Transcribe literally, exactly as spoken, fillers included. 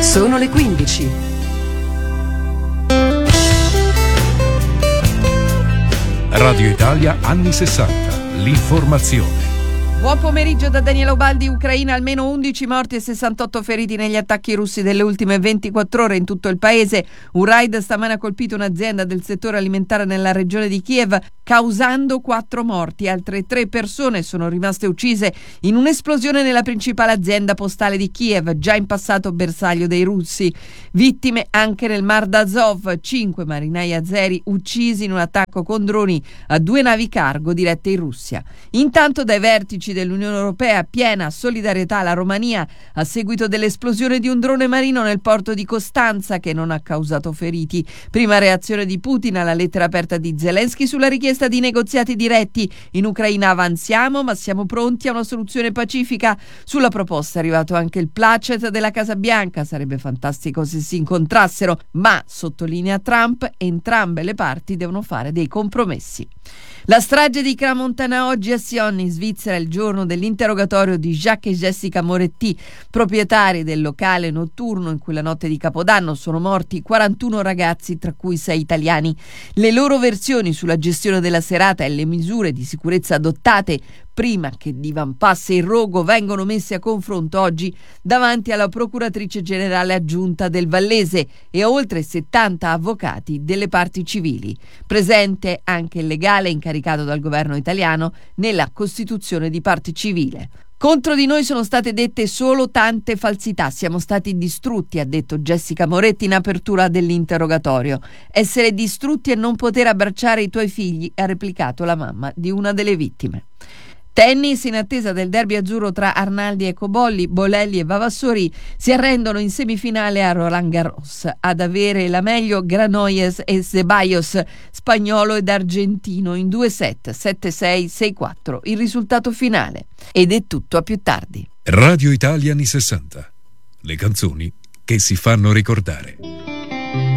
Sono le quindici. Radio Italia anni sessanta. L'informazione. Buon pomeriggio da Daniela Ubaldi. Ucraina, almeno undici morti e sessantotto feriti negli attacchi russi delle ultime ventiquattro ore in tutto il paese. Un raid stamane ha colpito un'azienda del settore alimentare nella regione di Kiev, causando quattro morti. Altre tre persone sono rimaste uccise in un'esplosione nella principale azienda postale di Kiev, già in passato bersaglio dei russi. Vittime anche nel Mar d'Azov, cinque marinai azeri uccisi in un attacco con droni a due navi cargo dirette in Russia. Intanto dai vertici dell'Unione Europea piena solidarietà alla Romania a seguito dell'esplosione di un drone marino nel porto di Costanza che non ha causato feriti. Prima reazione di Putin alla lettera aperta di Zelensky sulla richiesta di negoziati diretti. In Ucraina avanziamo, ma siamo pronti a una soluzione pacifica. Sulla proposta è arrivato anche il placet della Casa Bianca. Sarebbe fantastico se si incontrassero, ma, sottolinea Trump, entrambe le parti devono fare dei compromessi. La strage di Crans-Montana oggi a Sion, in Svizzera, è il giorno dell'interrogatorio di Jacques e Jessica Moretti, proprietari del locale notturno in cui la notte di Capodanno sono morti quarantuno ragazzi, tra cui sei italiani. Le loro versioni sulla gestione della serata e le misure di sicurezza adottate prima che divampasse il rogo vengono messe a confronto oggi davanti alla procuratrice generale aggiunta del Vallese e a oltre settanta avvocati delle parti civili. Presente anche il legale incaricato dal governo italiano nella costituzione di parte civile. Contro di noi sono state dette solo tante falsità, siamo stati distrutti, ha detto Jessica Moretti in apertura dell'interrogatorio. Essere distrutti e non poter abbracciare i tuoi figli, ha replicato la mamma di una delle vittime. Tennis, in attesa del derby azzurro tra Arnaldi e Cobolli, Bolelli e Vavassori si arrendono in semifinale a Roland Garros. Ad avere la meglio Granollers e Ceballos, spagnolo ed argentino, in due set, sette sei, sei quattro, il risultato finale. Ed è tutto, a più tardi. Radio Italia anni sessanta. Le canzoni che si fanno ricordare.